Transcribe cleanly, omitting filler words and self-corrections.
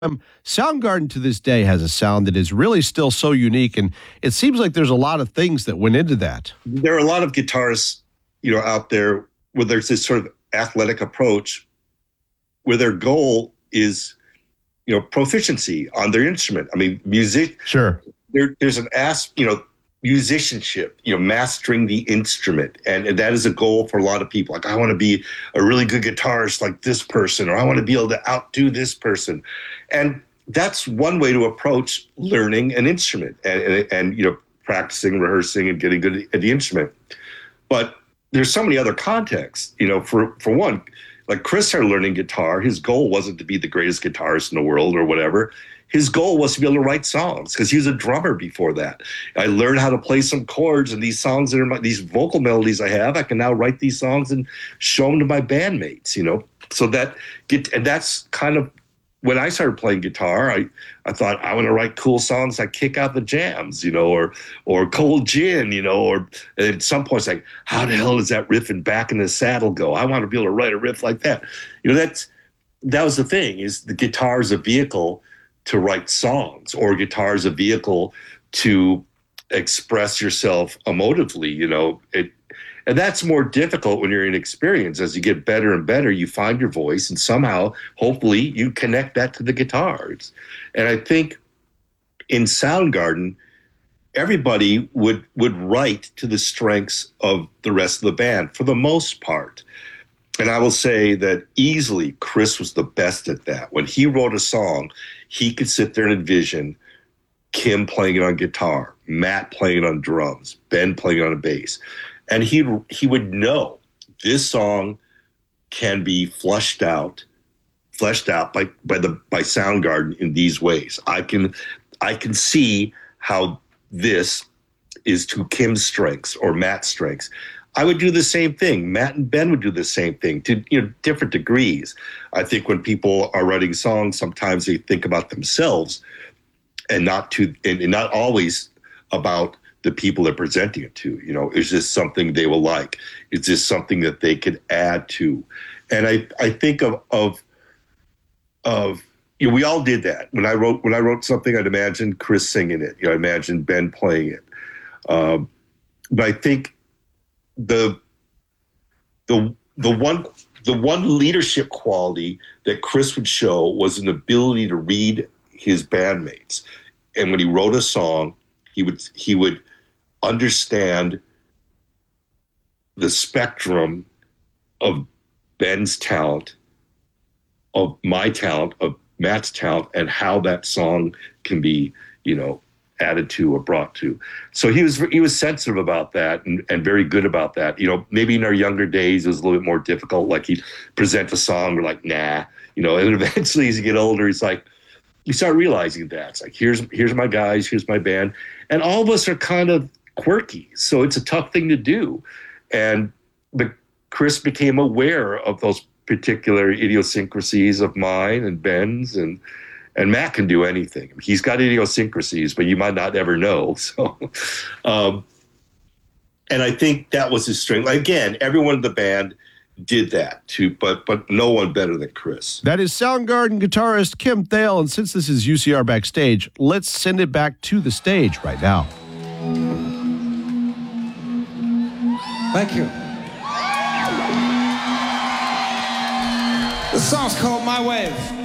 Soundgarden to this day has a sound that is really still so unique, and it seems like there's a lot of things that went into that. There are a lot of guitarists, out there where there's this sort of athletic approach where their goal is, proficiency on their instrument. I mean, music. Sure. There's an musicianship, mastering the instrument. And that is a goal for a lot of people. Like, I want to be a really good guitarist like this person, or I want to be able to outdo this person. And that's one way to approach learning an instrument and practicing, rehearsing, and getting good at the instrument. But there's so many other contexts. For one, like Chris started learning guitar. His goal wasn't to be the greatest guitarist in the world or whatever. His goal was to be able to write songs because he was a drummer before that. I learned how to play some chords, and these songs that are these vocal melodies I have, I can now write these songs and show them to my bandmates, So and that's kind of when I started playing guitar. I thought I want to write cool songs that kick out the jams, or Cold Gin, or at some point it's like, how the hell does that riff in Back in the Saddle go? I want to be able to write a riff like that. That was the thing, is the guitar is a vehicle to write songs, or guitar is a vehicle to express yourself emotively, and that's more difficult when you're inexperienced. As you get better and better, you find your voice, and somehow, hopefully, you connect that to the guitars. And I think in Soundgarden, everybody would write to the strengths of the rest of the band for the most part. And I will say that easily Chris was the best at that. When he wrote a song, he could sit there and envision Kim playing it on guitar, Matt playing it on drums, Ben playing it on a bass. And he would know this song can be fleshed out by Soundgarden in these ways. I can see how this is to Kim's strengths or Matt's strengths. I would do the same thing. Matt and Ben would do the same thing to different degrees. I think when people are writing songs, sometimes they think about themselves and not always about the people they're presenting it to. Is this something they will like? Is this something that they could add to? And I think of we all did that. When I wrote something, I'd imagine Chris singing it. I imagine Ben playing it. But I think the one leadership quality that Chris would show was an ability to read his bandmates. And when he wrote a song, he would understand the spectrum of Ben's talent, of my talent, of Matt's talent, and how that song can be, added to or brought to. So he was sensitive about that and very good about that. Maybe in our younger days it was a little bit more difficult. Like he'd present a song, we're like, nah, and eventually as you get older, it's like you start realizing that. It's like, here's my guys, here's my band. And all of us are kind of quirky. So it's a tough thing to do. And Chris became aware of those particular idiosyncrasies of mine and Ben's, and Matt can do anything. He's got idiosyncrasies, but you might not ever know. So, and I think that was his strength. Again, everyone in the band did that too, but no one better than Chris. That is Soundgarden guitarist Kim Thayil, and since this is UCR Backstage, let's send it back to the stage right now. Thank you. The song's called My Wave.